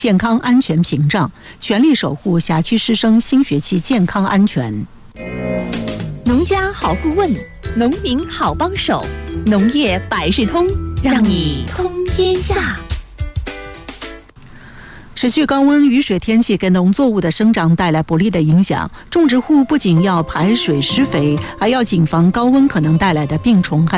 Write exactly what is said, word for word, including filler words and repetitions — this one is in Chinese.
健康安全屏障，全力守护辖区师生新学期健康安全。 农家好顾问，农民好帮手，农业百事通，让你通天下。 持续高温、雨水天气给农作物的生长带来不利的影响，种植户不仅要排水施肥，还要谨防高温可能带来的病虫害